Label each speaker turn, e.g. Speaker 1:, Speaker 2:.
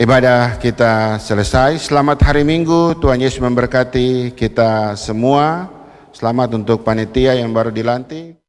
Speaker 1: Ibadah kita selesai. Selamat hari Minggu, Tuhan Yesus memberkati kita semua. Selamat untuk panitia yang baru dilantik.